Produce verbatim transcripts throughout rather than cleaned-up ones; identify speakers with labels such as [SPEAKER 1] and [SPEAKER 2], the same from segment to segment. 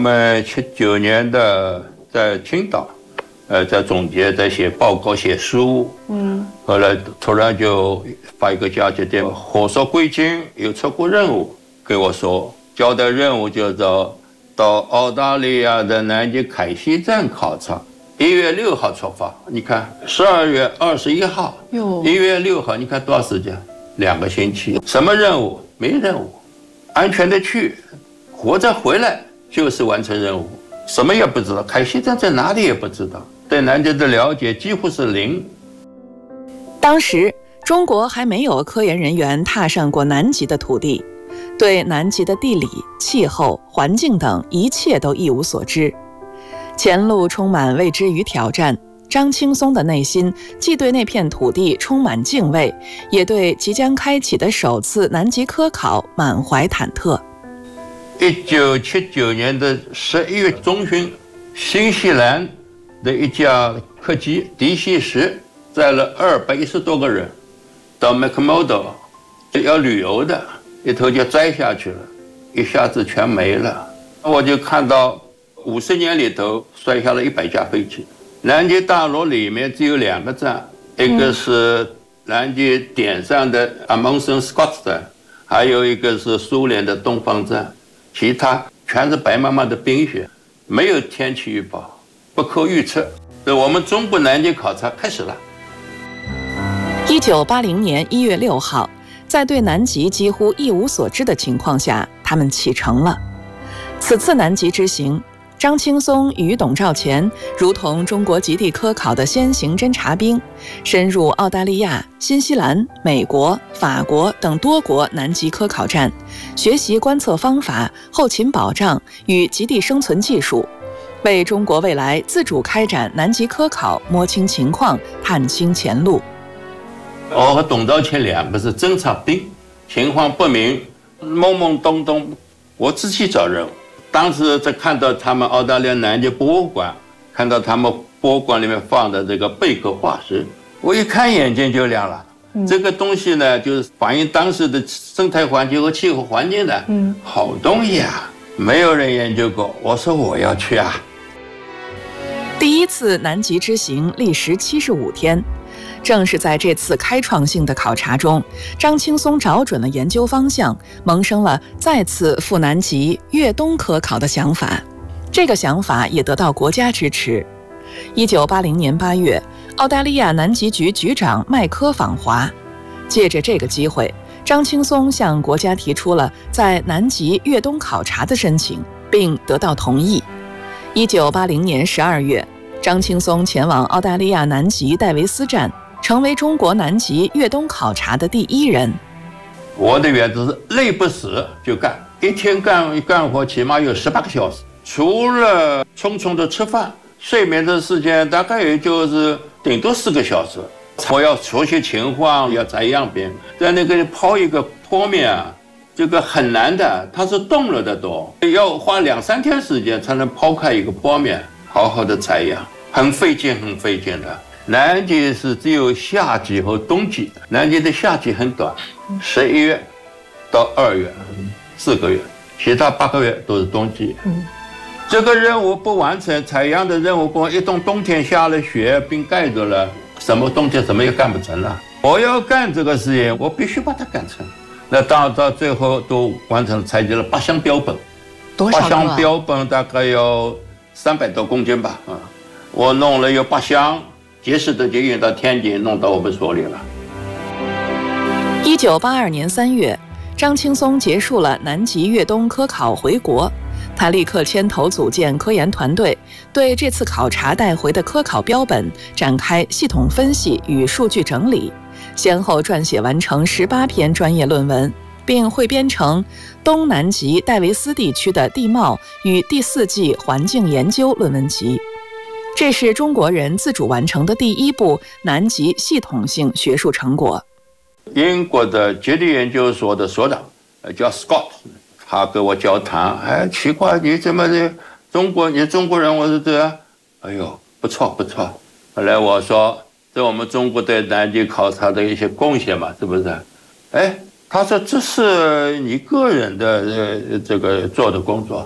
[SPEAKER 1] 们七九年的在青岛，呃，在总结，在写报告、写书。嗯。后来突然就发一个假期电，火烧归京有出国任务，给我说交代任务叫做到澳大利亚的南极凯西站考察。一月六号出发，你看十二月二十一号，一月六号，你看多少时间？两个星期。什么任务？没任务，安全的去，活着回来就是完成任务。什么也不知道，凯西站在哪里也不知道，对南极的了解几乎是零。
[SPEAKER 2] 当时中国还没有科研人员踏上过南极的土地，对南极的地理、气候、环境等一切都一无所知。前路充满未知与挑战，张青松的内心既对那片土地充满敬畏，也对即将开启的首次南极科考满怀忐忑。
[SPEAKER 1] 一九七九年的十一月中旬，新西兰的一架客机迪西什载了二百一十多个人到 McMurdo 要旅游的，一头就栽下去了，一下子全没了。我就看到五十年里头摔下了一百架飞机。南极大陆里面只有两个站，一个是南极点上的 Amundsen Scott 站，还有一个是苏联的东方站，其他全是白茫茫的冰雪，没有天气预报，不可预测。我们中国南极考察开始了。
[SPEAKER 2] 一九八零年一月六号，在对南极几乎一无所知的情况下，他们启程了。此次南极之行，张青松与董兆乾如同中国极地科考的先行侦察兵，深入澳大利亚、新西兰、美国、法国等多国南极科考站，学习观测方法、后勤保障与极地生存技术，为中国未来自主开展南极科考摸清情况、探清前路。
[SPEAKER 1] 我和董兆乾两个是侦察兵，情况不明，懵懵懂懂，我自己找任务。当时在看到他们澳大利亚南极博物馆，看到他们博物馆里面放的这个贝壳化石，我一看眼睛就亮了。嗯、这个东西呢，就是反映当时的生态环境和气候环境的，嗯，好东西啊，没有人研究过。我说我要去啊。
[SPEAKER 2] 第一次南极之行历时七十五天。正是在这次开创性的考察中，张青松找准了研究方向，萌生了再次赴南极越冬科考的想法。这个想法也得到国家支持。一九八零年八月，澳大利亚南极局局长麦科访华，借着这个机会，张青松向国家提出了在南极越冬考察的申请，并得到同意。一九八零年十二月，张青松前往澳大利亚南极戴维斯站，成为中国南极越冬考察的第一人。
[SPEAKER 1] 我的原则是累不死就干，一天干干活起码有十八个小时，除了匆匆的吃饭，睡眠的时间大概也就是顶多四个小时。我要熟悉情况，要采样片，在那个抛一个坡面啊，这个很难的，它是冻了的多，要花两三天时间才能抛开一个坡面，好好的采样，很费劲，很费劲的。南极是只有夏季和冬季，南极的夏季很短，十一月到二月，四个月，其他八个月都是冬季。嗯，这个任务不完成，采样的任务不完，一冬冬天下了雪，冰盖住了，什么冬天什么也干不成了。我要干这个事情，我必须把它干成。那到到最后都完成，采集了八箱标本，
[SPEAKER 2] 多少、啊？
[SPEAKER 1] 八箱标本大概有三百多公斤吧。啊，我弄了有八箱。及时的就运到天津，弄到我们手里了。
[SPEAKER 2] 一九八二年三月，张青松结束了南极越冬科考回国，他立刻牵头组建科研团队，对这次考察带回的科考标本展开系统分析与数据整理，先后撰写完成十八篇专业论文，并汇编成《东南极戴维斯地区的地貌与第四纪环境研究》论文集。这是中国人自主完成的第一部南极系统性学术成果。
[SPEAKER 1] 英国的极地研究所的所长叫 Scott， 他跟我交谈，哎，奇怪，你怎么的？中国，你中国人？我说对啊。哎呦，不错不错。后来我说，这我们中国对南极考察的一些贡献嘛，是不是？哎，他说这是你个人的呃这个做的工作。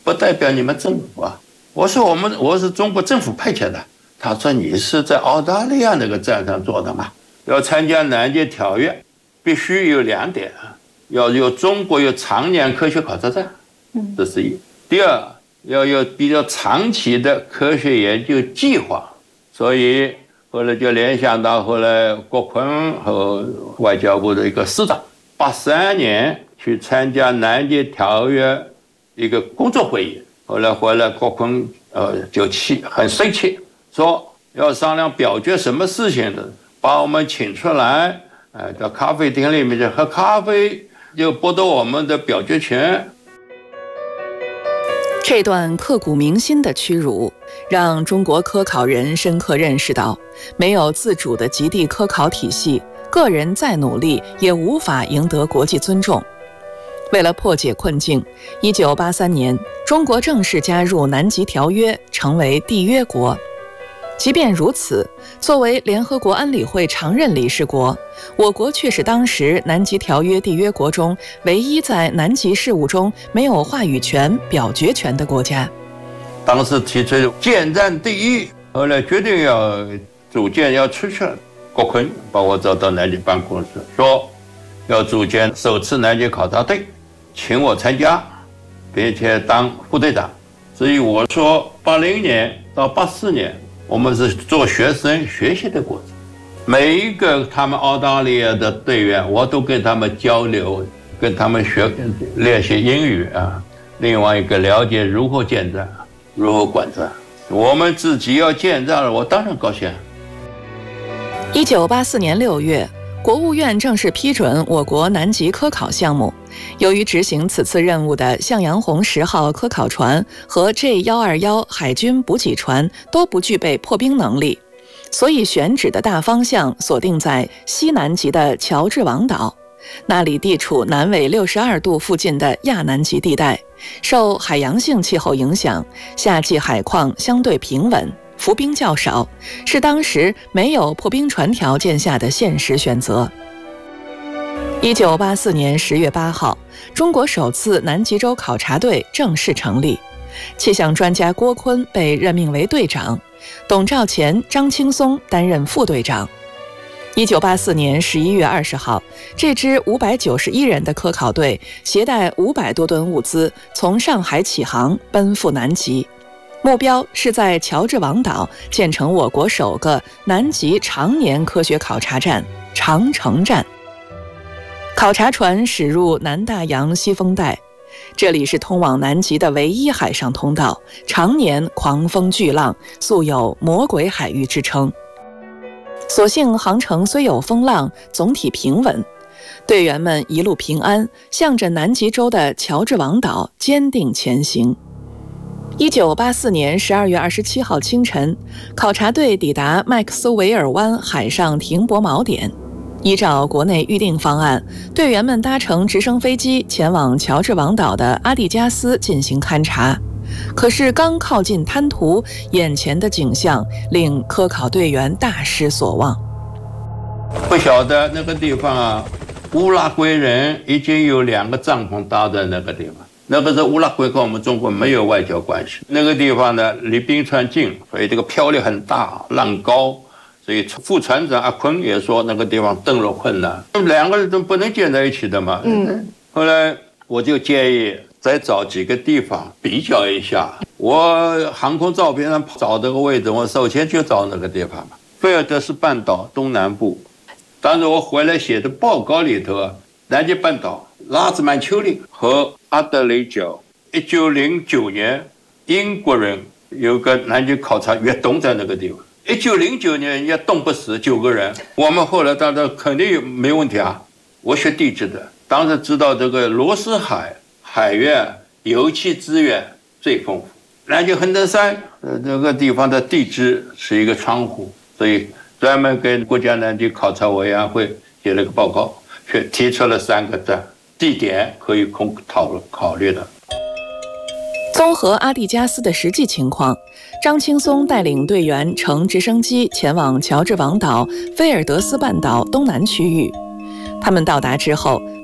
[SPEAKER 1] 不代表你们政府啊。我说我们我是中国政府派遣的。他说你是在澳大利亚那个站上做的吗？要参加南极条约，必须有两点啊，要有中国有常年科学考察站，这是一。第二，要有比较长期的科学研究计划。所以后来就联想到后来郭坤和外交部的一个司长，八三年去参加南极条约一个工作会议，后来回来郭坤呃就气很生气，说要商量表决什么事情的，把我们请出来，呃，到咖啡厅里面去喝咖啡，就剥夺我们的表决权。
[SPEAKER 2] 这段刻骨铭心的屈辱，让中国科考人深刻认识到，没有自主的极地科考体系，个人再努力也无法赢得国际尊重。为了破解困境，一九八三年，中国正式加入南极条约，成为缔约国。即便如此，作为联合国安理会常任理事国，我国却是当时南极条约缔约国中唯一在南极事务中没有话语权、表决权的国家。
[SPEAKER 1] 当时提出建站第一，后来决定要组建要出去了，郭坤把我找到南极办公室，说要组建首次南极考察队，请我参加，并且当副队长。所以我说八零年到八四年我们是做学生学习的过程，每一个他们澳大利亚的队员，我都跟他们交流，跟他们学练习英语啊。另外一个了解如何建站，如何管站。我们自己要建站了，我当然高兴。
[SPEAKER 2] 一九八四年六月，国务院正式批准我国南极科考项目。由于执行此次任务的向阳红十号科考船和 J 一二一海军补给船都不具备破冰能力，所以选址的大方向锁定在西南极的乔治王岛，那里地处南纬六十二度附近的亚南极地带，受海洋性气候影响，夏季海况相对平稳，浮冰较少，是当时没有破冰船条件下的现实选择。一九八四年十月八号，中国首次南极洲考察队正式成立，气象专家郭坤被任命为队长，董兆乾、张青松担任副队长。一九八四年十一月二十号，这支五百九十一人的科考队携带五百多吨物资，从上海起航，奔赴南极。目标是在乔治王岛建成我国首个南极常年科学考察站——长城站。考察船驶入南大洋西风带，这里是通往南极的唯一海上通道，常年狂风巨浪，素有魔鬼海域之称。所幸航程虽有风浪，总体平稳，队员们一路平安，向着南极洲的乔治王岛坚定前行。一九八四年十二月二十七号清晨，考察队抵达麦克斯韦尔湾海上停泊锚点。依照国内预定方案，队员们搭乘直升飞机前往乔治王岛的阿蒂加斯进行勘察。可是刚靠近滩涂，眼前的景象令科考队员大失所望。
[SPEAKER 1] 不晓得那个地方啊，乌拉圭人已经有两个帐篷搭在那个地方。那个是乌拉圭跟我们中国没有外交关系。那个地方呢，离冰川近，所以这个漂流很大，浪高。所以副船长阿坤也说那个地方登陆困难，两个人都不能建在一起的嘛。嗯。后来我就建议再找几个地方比较一下。我航空照片上找这个位置，我首先就找那个地方嘛，菲尔德斯半岛东南部。当时我回来写的报告里头啊，南极半岛、拉兹曼丘陵和阿德雷角。一九零九年，英国人有个南极考察越冬在那个地方。一九零九年，人家冻不死九个人。我们后来大家肯定没问题啊。我学地质的，当时知道这个罗斯海海源油气资源最丰富。南极恒登山呃这个地方的地质是一个窗户，所以专门跟国家南极考察委员会写了个报告，却提出了三个站地点可以供讨论考虑的。
[SPEAKER 2] 综合阿蒂加斯的实际情况，张青松带领队员乘直升机前往乔治王岛菲尔德斯半岛东南区域。他们到达之后，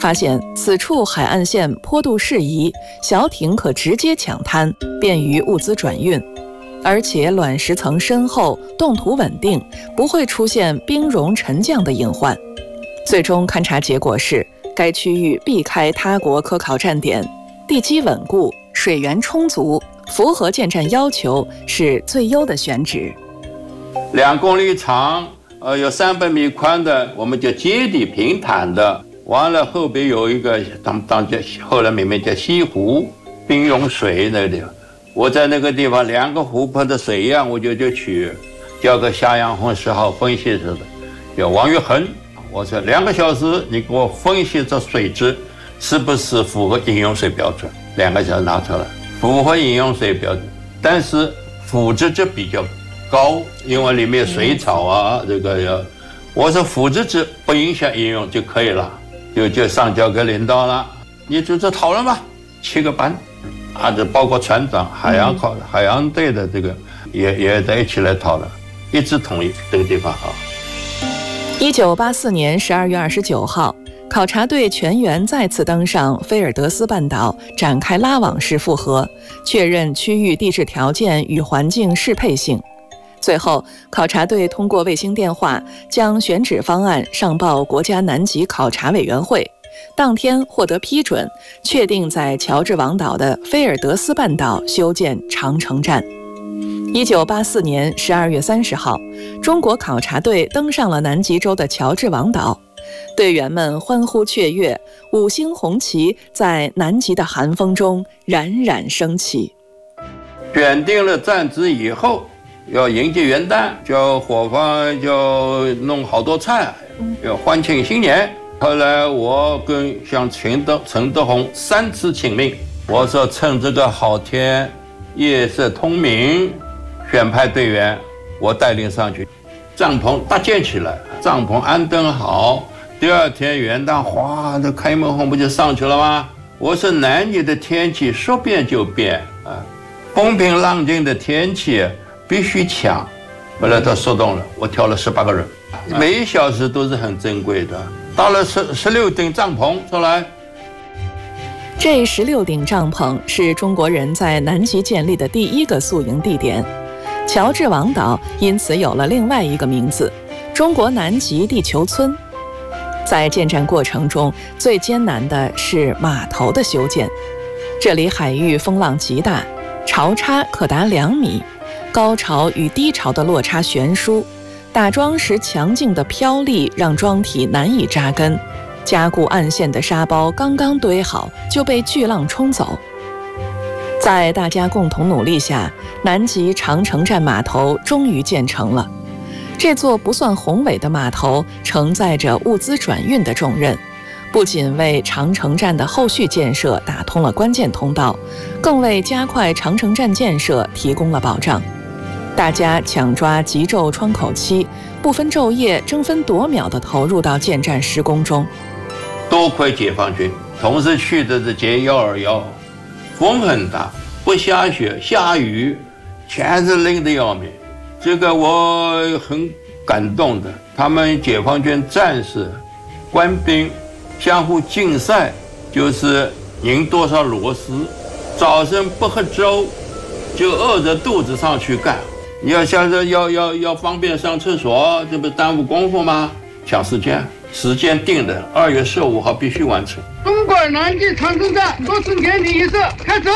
[SPEAKER 2] 发现此处海岸线坡度适宜，小艇可直接抢滩，便于物资转运，而且卵石层深厚，冻土稳定，不会出现冰融沉降的隐患。最终勘察结果是，该区域避开他国科考站点，地基稳固，水源充足，符合建站要求，是最优的选址。
[SPEAKER 1] 两公里长，呃，有三百米宽的，我们叫阶底平坦的。完了后边有一个当当叫后来明明叫西湖，冰涌水那个地方。我在那个地方两个湖泊的水样，我就就取交个夏阳红十号分析师的，叫王玉恒。我说两个小时，你给我分析这水质是不是符合饮用水标准？两个小时拿出来，符合饮用水标准，但是腐殖质比较高，因为里面有水草啊，这个要，我说腐殖质不影响饮用就可以了，就就上交给领导了，你就这讨论吧，七个班，啊，这包括船长、海洋考、海洋队的这个也也在一起来讨论，一致同意这个地方好。
[SPEAKER 2] 一九八四年十二月二十九号，考察队全员再次登上菲尔德斯半岛，展开拉网式复核，确认区域地质条件与环境适配性。最后，考察队通过卫星电话将选址方案上报国家南极考察委员会，当天获得批准，确定在乔治王岛的菲尔德斯半岛修建长城站。一九八四年十二月三十号，中国考察队登上了南极洲的乔治王岛，队员们欢呼雀跃，五星红旗在南极的寒风中冉冉升起。
[SPEAKER 1] 选定了站址以后，要迎接元旦，叫伙房就弄好多菜，要欢庆新年。后来我跟像陈德陈德宏三次请命，我说趁这个好天，夜色通明，选派队员，我带领上去，帐篷搭建起来，帐篷安顿好。第二天元旦，哗，这开门红不就上去了吗？我说南极的天气说变就变啊，风平浪静的天气必须抢。后来他说动了，我挑了十八个人，每一小时都是很珍贵的。到了十十六顶帐篷出来。
[SPEAKER 2] 这十六顶帐篷是中国人在南极建立的第一个宿营地点，乔治王岛因此有了另外一个名字——中国南极地球村。在建站过程中，最艰难的是码头的修建。这里海域风浪极大，潮差可达两米，高潮与低潮的落差悬殊，打桩时强劲的飘力让桩体难以扎根。加固岸线的沙包刚刚堆好，就被巨浪冲走。在大家共同努力下，南极长城站码头终于建成了。这座不算宏伟的码头承载着物资转运的重任，不仅为长城站的后续建设打通了关键通道，更为加快长城站建设提供了保障。大家抢抓极昼窗口期，不分昼夜，争分夺秒地投入到建站施工中。
[SPEAKER 1] 多亏解放军，同时去的是歼一二一，风很大，不下雪，下雨，全是冷得要命。这个我很感动的，他们解放军战士、官兵相互竞赛，就是拧多少螺丝，早晨不喝粥，就饿着肚子上去干。你要想着要要要方便上厕所，这不耽误功夫吗？抢时间。时间定的，二月十五号必须完成。
[SPEAKER 3] 中国南极长城站落成典礼仪式开始。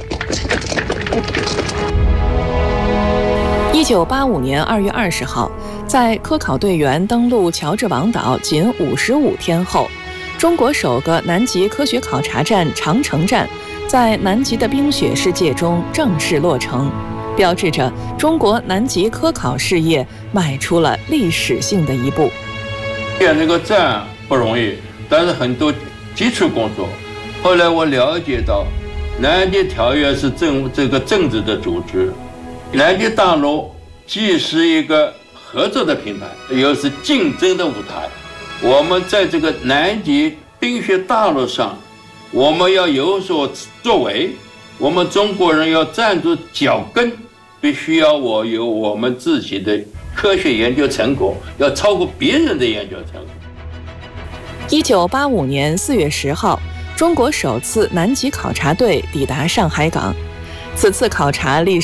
[SPEAKER 2] 一九八五年二月二十号，在科考队员登陆乔治王岛仅五十五天后，中国首个南极科学考察站长城站在南极的冰雪世界中正式落成，标志着中国南极科考事业迈出了历史性的一步。
[SPEAKER 1] 建这个站不容易，但是很多基础工作。后来我了解到，南极条约是政这个政治的组织，南极大陆既是一个合作的平台，又是竞争的舞台。我们在这个南极冰雪大陆上，我们要有所作为，我们中国人要站住脚跟，必须要我有我们自己的科学研究成果，要超过别人的研究成果。
[SPEAKER 2] 一九八五年四月十号，中国首次南极考察队抵达上海港。此次考察历时